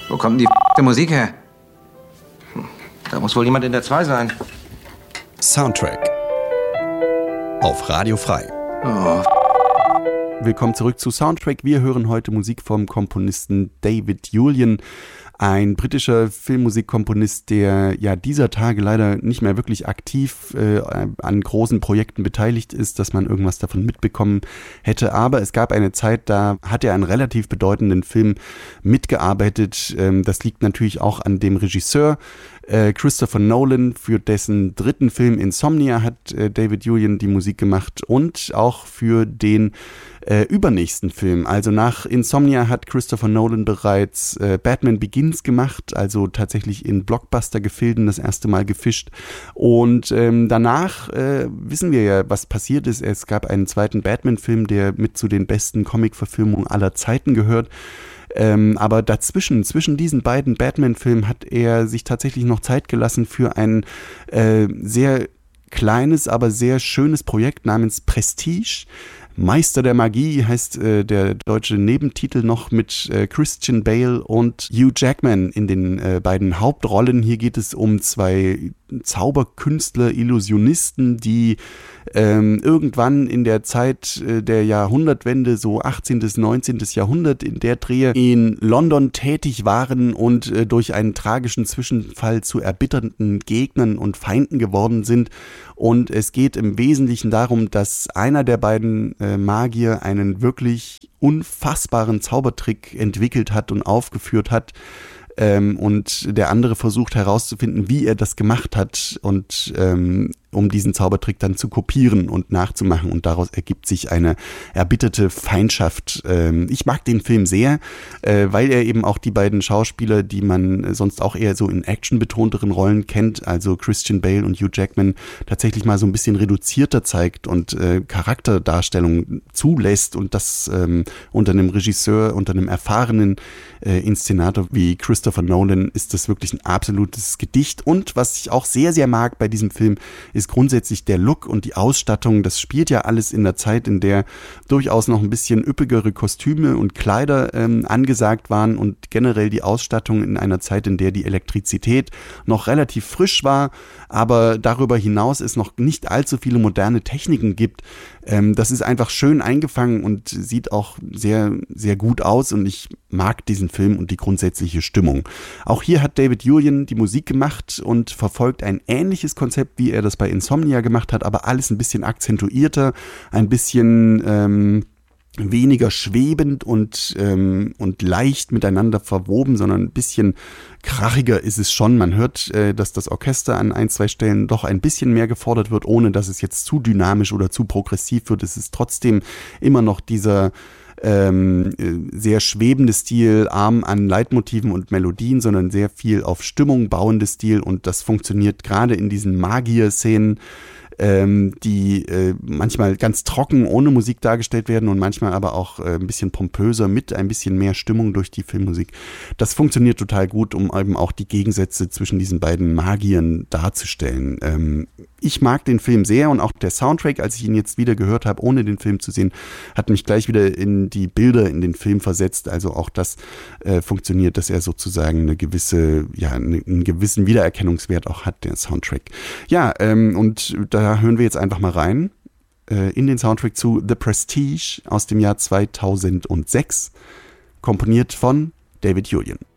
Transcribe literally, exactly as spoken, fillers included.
Wo kommt denn die Musik her? Da muss wohl jemand in der zwei sein. Soundtrack auf Radio Frei. Oh. Willkommen zurück zu Soundtrack. Wir hören heute Musik vom Komponisten David Julyan. Ein britischer Filmmusikkomponist, der ja dieser Tage leider nicht mehr wirklich aktiv äh, an großen Projekten beteiligt ist, dass man irgendwas davon mitbekommen hätte. Aber es gab eine Zeit, da hat er einen relativ bedeutenden Film mitgearbeitet. Ähm, das liegt natürlich auch an dem Regisseur äh, Christopher Nolan, für dessen dritten Film Insomnia hat äh, David Julyan die Musik gemacht und auch für den äh, übernächsten Film. Also nach Insomnia hat Christopher Nolan bereits äh, Batman Begins gemacht, also tatsächlich in Blockbuster-Gefilden das erste Mal gefischt. Und ähm, danach äh, wissen wir ja, was passiert ist. Es gab einen zweiten Batman-Film, der mit zu den besten Comic-Verfilmungen aller Zeiten gehört. Ähm, aber dazwischen, zwischen diesen beiden Batman-Filmen hat er sich tatsächlich noch Zeit gelassen für ein äh, sehr kleines, aber sehr schönes Projekt namens Prestige. Meister der Magie heißt äh, der deutsche Nebentitel noch, mit äh, Christian Bale und Hugh Jackman in den äh, beiden Hauptrollen. Hier geht es um zwei Zauberkünstler, Illusionisten, die ähm, irgendwann in der Zeit äh, der Jahrhundertwende, so achtzehnten. neunzehnten. Jahrhundert, in der Drehe in London tätig waren und äh, durch einen tragischen Zwischenfall zu erbitternden Gegnern und Feinden geworden sind. Und es geht im Wesentlichen darum, dass einer der beiden äh, Magier einen wirklich unfassbaren Zaubertrick entwickelt hat und aufgeführt hat. Ähm, und der andere versucht herauszufinden, wie er das gemacht hat und ähm, um diesen Zaubertrick dann zu kopieren und nachzumachen, und daraus ergibt sich eine erbitterte Feindschaft. Ähm, ich mag den Film sehr, äh, weil er eben auch die beiden Schauspieler, die man sonst auch eher so in actionbetonteren Rollen kennt, also Christian Bale und Hugh Jackman, tatsächlich mal so ein bisschen reduzierter zeigt und äh, Charakterdarstellung zulässt, und das ähm, unter einem Regisseur, unter einem erfahrenen äh, Inszenator wie Christopher Nolan ist das wirklich ein absolutes Gedicht. Und was ich auch sehr, sehr mag bei diesem Film, ist grundsätzlich der Look und die Ausstattung. Das spielt ja alles in der Zeit, in der durchaus noch ein bisschen üppigere Kostüme und Kleider ähm, angesagt waren, und generell die Ausstattung in einer Zeit, in der die Elektrizität noch relativ frisch war, aber darüber hinaus es noch nicht allzu viele moderne Techniken gibt. Ähm, das ist einfach schön eingefangen und sieht auch sehr, sehr gut aus, und ich mag diesen Film und die grundsätzliche Stimmung. Auch hier hat David Julyan die Musik gemacht und verfolgt ein ähnliches Konzept, wie er das bei Insomnia gemacht hat, aber alles ein bisschen akzentuierter, ein bisschen ähm, weniger schwebend und, ähm, und leicht miteinander verwoben, sondern ein bisschen krachiger ist es schon. Man hört, äh, dass das Orchester an ein, zwei Stellen doch ein bisschen mehr gefordert wird, ohne dass es jetzt zu dynamisch oder zu progressiv wird. Es ist trotzdem immer noch dieser Ähm, sehr schwebende Stil, arm an Leitmotiven und Melodien, sondern sehr viel auf Stimmung bauende Stil, und das funktioniert gerade in diesen Magier-Szenen, ähm, die äh, manchmal ganz trocken ohne Musik dargestellt werden und manchmal aber auch äh, ein bisschen pompöser mit ein bisschen mehr Stimmung durch die Filmmusik. Das funktioniert total gut, um eben auch die Gegensätze zwischen diesen beiden Magiern darzustellen. Ähm, ich mag den Film sehr, und auch der Soundtrack, als ich ihn jetzt wieder gehört habe, ohne den Film zu sehen, hat mich gleich wieder in die Bilder in den Film versetzt. Also auch das äh, funktioniert, dass er sozusagen eine gewisse, ja, einen gewissen Wiedererkennungswert auch hat, der Soundtrack. Ja, ähm, und da hören wir jetzt einfach mal rein äh, in den Soundtrack zu The Prestige aus dem Jahr zweitausendsechs, komponiert von David Julyan.